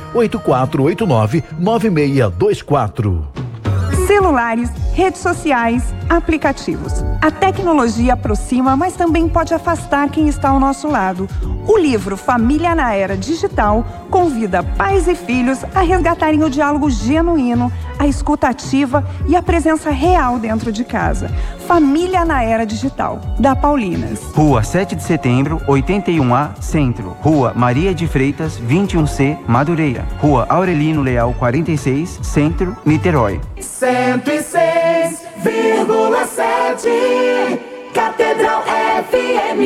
984899624. Celulares, redes sociais, aplicativos. A tecnologia aproxima, mas também pode afastar quem está ao nosso lado. O livro Família na Era Digital convida pais e filhos a resgatarem o diálogo genuíno, a escuta ativa e a presença real dentro de casa. Família na Era Digital, da Paulinas. Rua 7 de Setembro, 81A, Centro. Rua Maria de Freitas, 21C, Madureira. Rua Aurelino Leal, 46, Centro, Niterói. 106,7 Catedral FM.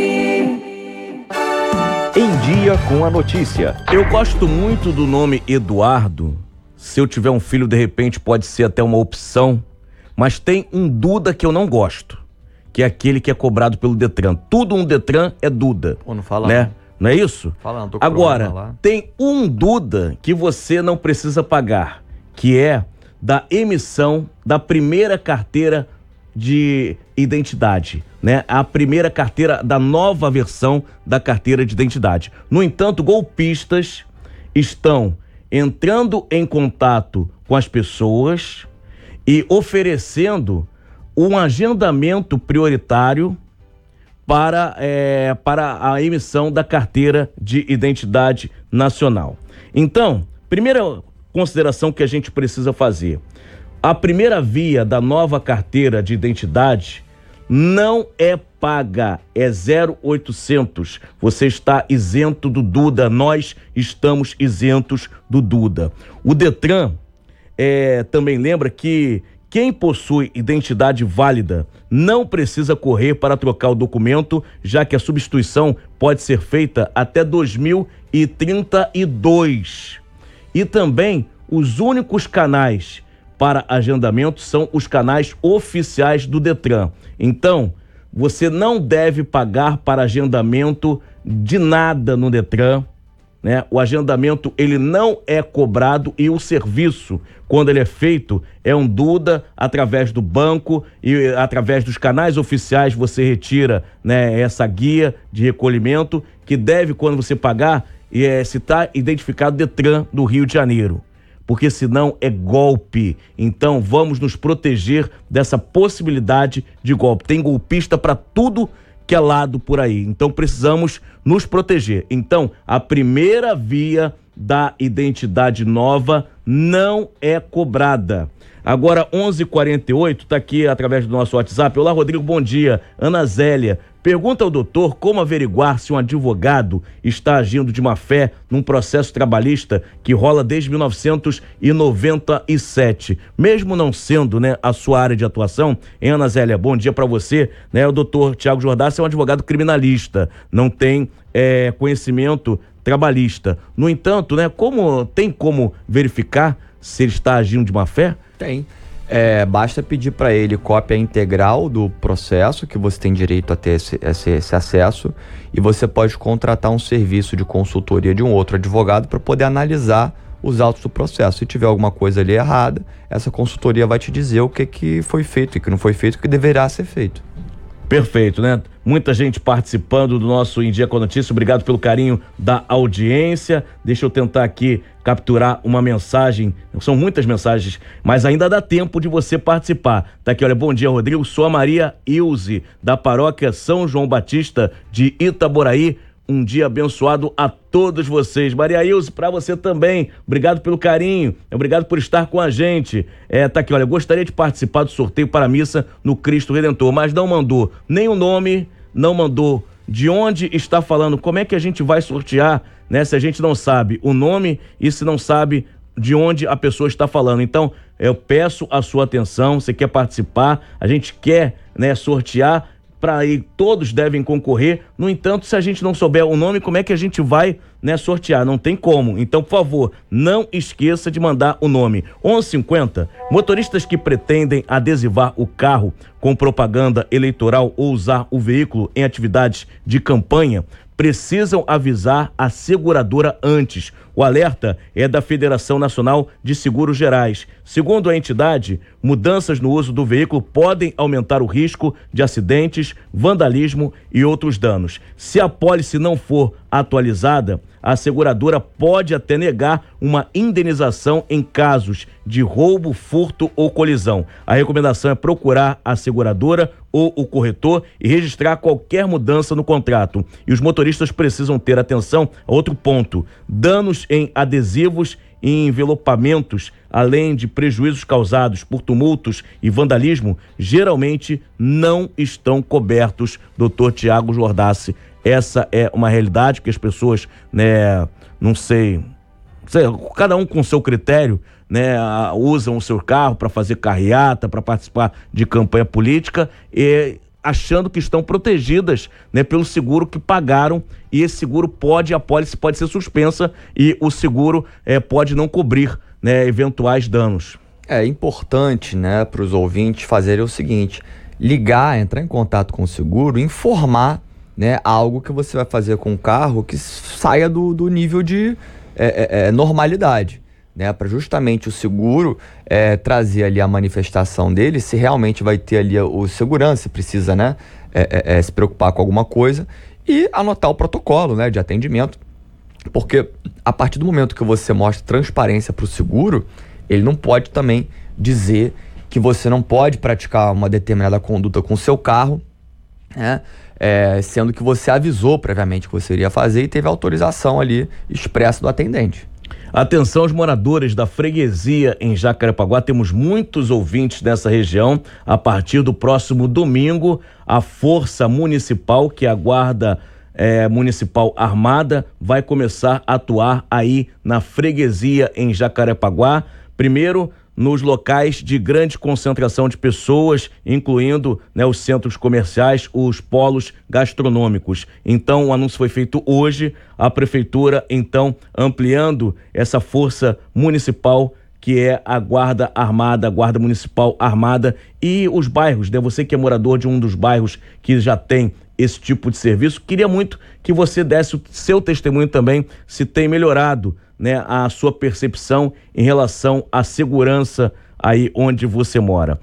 Em Dia com a Notícia. Eu gosto muito do nome Eduardo. Se eu tiver um filho, de repente, pode ser até uma opção. Mas tem um Duda que eu não gosto, que é aquele que é cobrado pelo Detran. Tudo um Detran é Duda. Pô, não fala né? Não é isso? Falando, tô Agora, tem um Duda que você não precisa pagar, que é da emissão da primeira carteira de identidade, né? A primeira carteira da nova versão da carteira de identidade. No entanto, golpistas estão entrando em contato com as pessoas e oferecendo um agendamento prioritário para a emissão da carteira de identidade nacional. Então, primeira consideração que a gente precisa fazer: a primeira via da nova carteira de identidade não é paga, é 0800. Você está isento do Duda, nós estamos isentos do Duda. O Detran também lembra que quem possui identidade válida não precisa correr para trocar o documento, já que a substituição pode ser feita até 2032. E também os únicos canais para agendamento são os canais oficiais do Detran. Então, você não deve pagar para agendamento de nada no Detran, né? O agendamento, ele não é cobrado, e o serviço, quando ele é feito, é um Duda através do banco e através dos canais oficiais você retira, né, essa guia de recolhimento que deve, quando você pagar, se está identificado Detran do Rio de Janeiro, porque senão é golpe. Então vamos nos proteger dessa possibilidade de golpe. Tem golpista para tudo que é lado por aí, então precisamos nos proteger. Então, a primeira via da identidade nova não é cobrada. Agora, 11h48, tá aqui através do nosso WhatsApp. Olá, Rodrigo, bom dia. Ana Zélia, pergunta ao doutor como averiguar se um advogado está agindo de má fé num processo trabalhista que rola desde 1997. Mesmo não sendo, né, a sua área de atuação, hein, Ana Zélia, bom dia para você, né? O doutor Tiago Jordassi é um advogado criminalista, não tem conhecimento trabalhista. No entanto, né, tem como verificar se ele está agindo de má fé? Tem. Basta pedir para ele cópia integral do processo, que você tem direito a ter esse acesso, e você pode contratar um serviço de consultoria de um outro advogado para poder analisar os autos do processo. Se tiver alguma coisa ali errada, essa consultoria vai te dizer o que foi feito e o que não foi feito, o que deverá ser feito. Perfeito, né? Muita gente participando do nosso Em Dia com a Notícia. Obrigado pelo carinho da audiência. Deixa eu tentar aqui capturar uma mensagem. São muitas mensagens, mas ainda dá tempo de você participar. Tá aqui, olha, bom dia, Rodrigo. Sou a Maria Ilze, da paróquia São João Batista de Itaboraí. Um dia abençoado a todos vocês. Maria Ilse, para você também. Obrigado pelo carinho. Obrigado por estar com a gente. Tá aqui, olha, gostaria de participar do sorteio para a missa no Cristo Redentor, mas não mandou nem o nome, não mandou de onde está falando. Como é que a gente vai sortear, né, se a gente não sabe o nome e se não sabe de onde a pessoa está falando? Então, eu peço a sua atenção. Você quer participar? A gente quer, né, sortear. Para aí todos devem concorrer. No entanto, se a gente não souber o nome, como é que a gente vai né, sortear, não tem como. Então, por favor, não esqueça de mandar o nome. 11:50, motoristas que pretendem adesivar o carro com propaganda eleitoral ou usar o veículo em atividades de campanha precisam avisar a seguradora antes. O alerta é da Federação Nacional de Seguros Gerais. Segundo a entidade, mudanças no uso do veículo podem aumentar o risco de acidentes, vandalismo e outros danos. Se a pólice não for atualizada, a seguradora pode até negar uma indenização em casos de roubo, furto ou colisão. A recomendação é procurar a seguradora ou o corretor e registrar qualquer mudança no contrato. E os motoristas precisam ter atenção a outro ponto: danos em adesivos e envelopamentos, além de prejuízos causados por tumultos e vandalismo, geralmente não estão cobertos. Dr. Tiago Jordassi, essa é uma realidade que as pessoas, né, não sei, cada um com seu critério, né, usam o seu carro para fazer carreata, para participar de campanha política, e achando que estão protegidas, né, pelo seguro que pagaram, e esse seguro a pólice pode ser suspensa e o seguro pode não cobrir, né, eventuais danos. É importante, né, para os ouvintes fazerem o seguinte: ligar, entrar em contato com o seguro, informar, né, algo que você vai fazer com o carro que saia do nível de normalidade, né, para justamente o seguro trazer ali a manifestação dele, se realmente vai ter ali o segurança, se precisa, né, se preocupar com alguma coisa, e anotar o protocolo, né, de atendimento, porque a partir do momento que você mostra transparência para o seguro, ele não pode também dizer que você não pode praticar uma determinada conduta com o seu carro, né, sendo que você avisou previamente que você iria fazer e teve autorização ali expressa do atendente. Atenção aos moradores da freguesia em Jacarepaguá, temos muitos ouvintes dessa região. A partir do próximo domingo, a Força Municipal, que é a Guarda Municipal Armada, vai começar a atuar aí na freguesia em Jacarepaguá. Primeiro, nos locais de grande concentração de pessoas, incluindo, né, os centros comerciais, os polos gastronômicos. Então, o anúncio foi feito hoje, a prefeitura, então, ampliando essa força municipal, que é a Guarda Armada, a Guarda Municipal Armada, e os bairros, né? Você que é morador de um dos bairros que já tem esse tipo de serviço, queria muito que você desse o seu testemunho também, se tem melhorado, né, a sua percepção em relação à segurança aí onde você mora.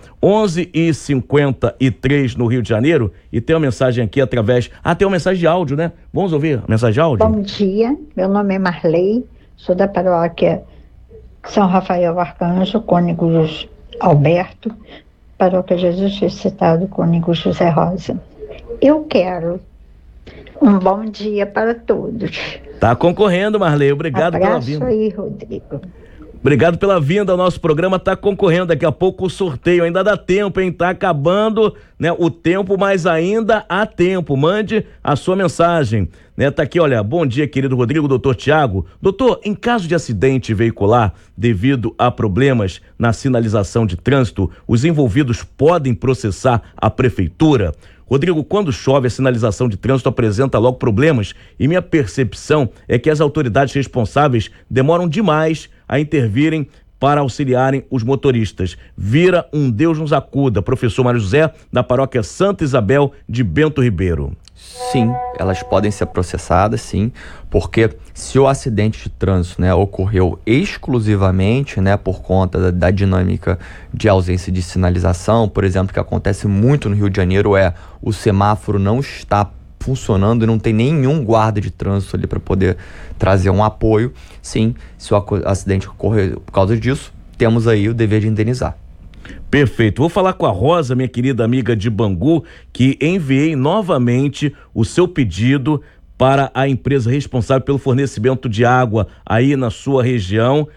11h53 no Rio de Janeiro, e tem uma mensagem aqui através... tem uma mensagem de áudio, né? Vamos ouvir a mensagem de áudio? Bom dia, meu nome é Marley, sou da paróquia São Rafael Arcanjo, cônego Alberto, paróquia Jesus Ressuscitado, cônego José Rosa. Eu quero um bom dia para todos. Tá concorrendo, Marley. Obrigado pela vinda. Abraço aí, Rodrigo. Obrigado pela vinda ao nosso programa. Tá concorrendo. Daqui a pouco o sorteio. Ainda dá tempo, hein? Tá acabando, né, o tempo, mas ainda há tempo. Mande a sua mensagem. Né, tá aqui, olha. Bom dia, querido Rodrigo, doutor Tiago. Doutor, em caso de acidente veicular devido a problemas na sinalização de trânsito, os envolvidos podem processar a prefeitura? Rodrigo, quando chove, a sinalização de trânsito apresenta logo problemas, e minha percepção é que as autoridades responsáveis demoram demais a intervirem para auxiliarem os motoristas. Vira um Deus nos acuda. Professor Mário José, da paróquia Santa Isabel de Bento Ribeiro. Sim, elas podem ser processadas, sim, porque se o acidente de trânsito, né, ocorreu exclusivamente, né, por conta da dinâmica de ausência de sinalização, por exemplo, que acontece muito no Rio de Janeiro, o semáforo não está funcionando e não tem nenhum guarda de trânsito ali para poder trazer um apoio. Sim, se o acidente ocorrer por causa disso, temos aí o dever de indenizar. Perfeito. Vou falar com a Rosa, minha querida amiga de Bangu, que enviei novamente o seu pedido para a empresa responsável pelo fornecimento de água aí na sua região,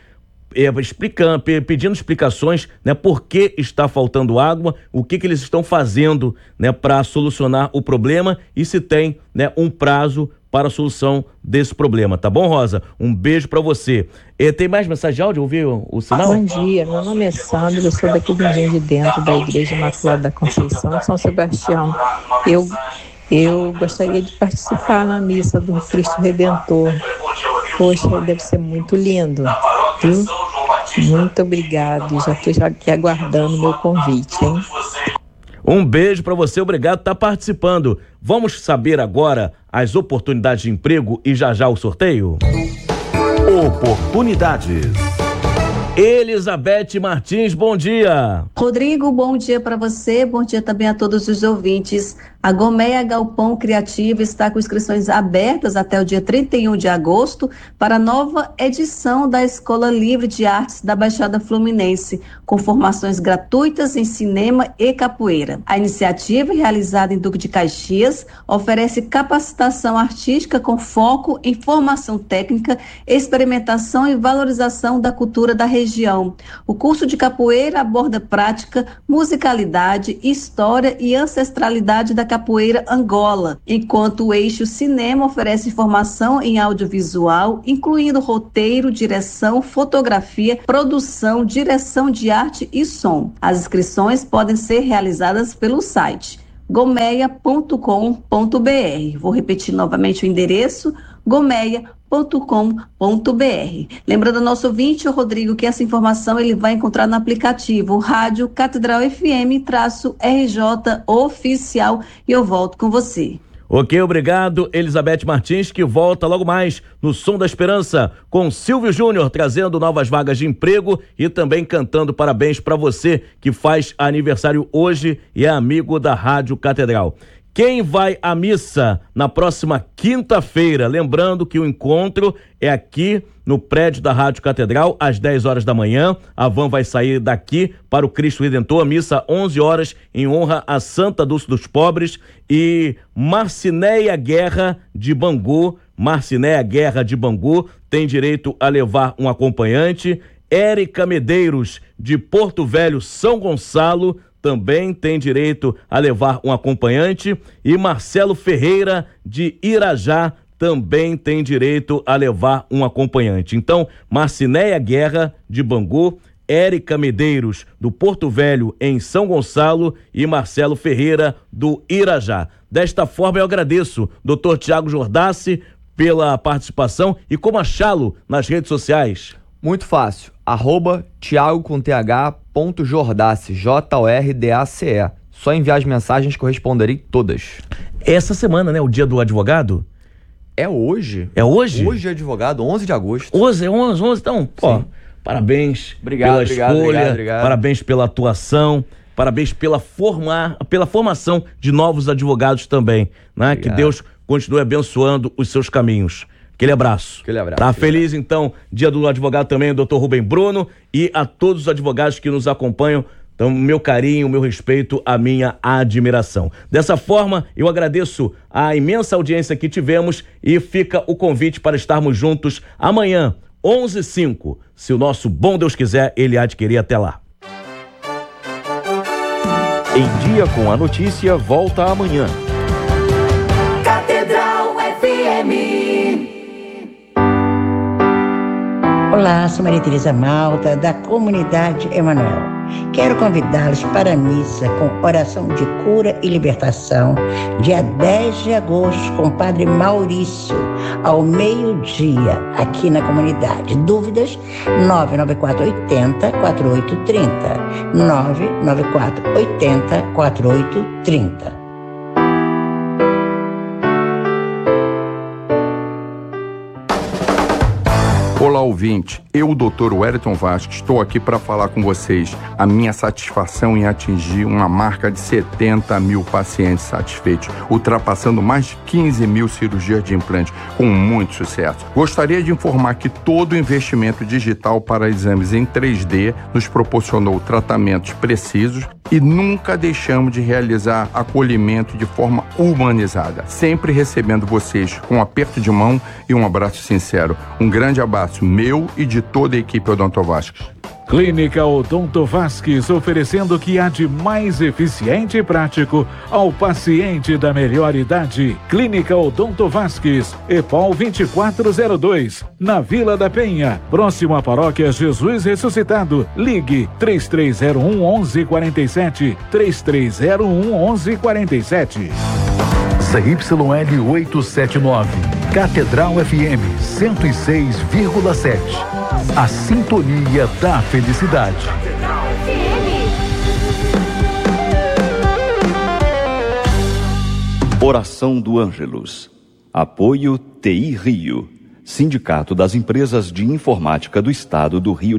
pedindo explicações, né, por que está faltando água, o que eles estão fazendo, né, para solucionar o problema, e se tem, né, um prazo para a solução desse problema, tá bom, Rosa? Um beijo para você. Tem mais mensagem de áudio? Ouviu o sinal? Bom dia, meu nome é Sandra, eu sou daqui do Engenho de Dentro, da Igreja Imaculada da Conceição, São Sebastião. Eu gostaria de participar na missa do Cristo Redentor. Poxa, deve ser muito lindo, viu? Muito obrigado, já estou aqui aguardando o meu convite, hein? Um beijo para você, obrigado por estar participando. Vamos saber agora as oportunidades de emprego e já o sorteio? Oportunidades. Elizabeth Martins, bom dia. Rodrigo, bom dia para você, bom dia também a todos os ouvintes. A Gomeia Galpão Criativo está com inscrições abertas até o dia 31 de agosto para a nova edição da Escola Livre de Artes da Baixada Fluminense, com formações gratuitas em cinema e capoeira. A iniciativa, realizada em Duque de Caxias, oferece capacitação artística com foco em formação técnica, experimentação e valorização da cultura da região. O curso de capoeira aborda prática, musicalidade, história e ancestralidade da capoeira Angola, enquanto o eixo cinema oferece formação em audiovisual, incluindo roteiro, direção, fotografia, produção, direção de arte e som. As inscrições podem ser realizadas pelo site gomeia.com.br. Vou repetir novamente o endereço, gomeia.com.br. Lembrando ao nosso ouvinte, o Rodrigo, que essa informação ele vai encontrar no aplicativo Rádio Catedral FM-RJ Oficial, e eu volto com você. Ok, obrigado, Elizabeth Martins, que volta logo mais no Som da Esperança com Silvio Júnior, trazendo novas vagas de emprego e também cantando parabéns para você que faz aniversário hoje e é amigo da Rádio Catedral. Quem vai à missa na próxima quinta-feira? Lembrando que o encontro é aqui no prédio da Rádio Catedral, às 10 horas da manhã. A van vai sair daqui para o Cristo Redentor, a missa 11 horas, em honra a Santa Dulce dos Pobres. E Marcinéia Guerra de Bangu tem direito a levar um acompanhante. Érica Medeiros de Porto Velho, São Gonçalo, também tem direito a levar um acompanhante, e Marcelo Ferreira de Irajá também tem direito a levar um acompanhante. Então, Marcinéia Guerra de Bangu, Érica Medeiros do Porto Velho em São Gonçalo e Marcelo Ferreira do Irajá. Desta forma eu agradeço Dr. Tiago Jordassi pela participação. E como achá-lo nas redes sociais? Muito fácil, @Thiago.Jordassi, Jordace. Só enviar as mensagens que eu responderei todas. Essa semana, né? O dia do advogado? É hoje. É hoje? Hoje é advogado, 11 de agosto. 11, então, pô, parabéns pela escolha, parabéns pela atuação, parabéns pela formação de novos advogados também, né? Que Deus continue abençoando os seus caminhos. Aquele abraço. Tá feliz, então, dia do advogado também, Dr. Rubem Bruno, e a todos os advogados que nos acompanham. Então, meu carinho, meu respeito, a minha admiração. Dessa forma, eu agradeço a imensa audiência que tivemos e fica o convite para estarmos juntos amanhã, 11h05. Se o nosso bom Deus quiser, ele há de querer. Até lá. Em Dia com a Notícia volta amanhã. Catedral FM. Olá, sou Maria Tereza Malta, da Comunidade Emanuel. Quero convidá-los para a missa com oração de cura e libertação, dia 10 de agosto, com o Padre Maurício, ao meio-dia, aqui na comunidade. Dúvidas? 99480-4830. 99480-4830. Olá, ouvinte. Eu, o Dr. Wellington Vasques, estou aqui para falar com vocês a minha satisfação em atingir uma marca de 70 mil pacientes satisfeitos, ultrapassando mais de 15 mil cirurgias de implante, com muito sucesso. Gostaria de informar que todo o investimento digital para exames em 3D nos proporcionou tratamentos precisos e nunca deixamos de realizar acolhimento de forma humanizada, sempre recebendo vocês com um aperto de mão e um abraço sincero. Um grande abraço meu e de toda a equipe Odonto Vasques. Clínica Odonto Vasques, oferecendo o que há de mais eficiente e prático ao paciente da melhor idade. Clínica Odonto Vasques, EPOL 2402, na Vila da Penha, próximo à Paróquia Jesus Ressuscitado. Ligue 3301-1147, 3301-1147. CYL 879. Catedral FM 106,7. A sintonia da felicidade. Oração do Ângelus. Apoio TI Rio. Sindicato das Empresas de Informática do Estado do Rio